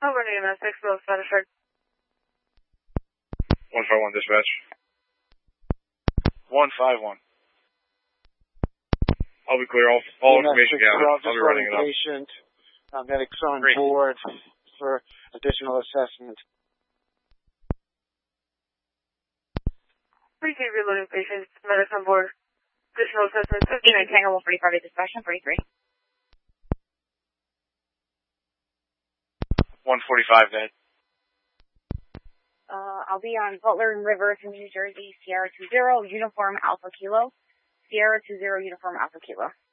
Over EMS 6 Mill status check. 151 dispatch. 151. I'll be clear. All information gathered. I'll be running it up. Patient. Medics on board for additional assessment. Receive reloading patients. Medics on board. Additional assessment. 59 Tango 145 dispatch on 43. 145 dead. I'll be on Butler and Rivers, New Jersey, Sierra 20, Uniform Alpha Kilo. Sierra 20, Uniform Alpha Kilo.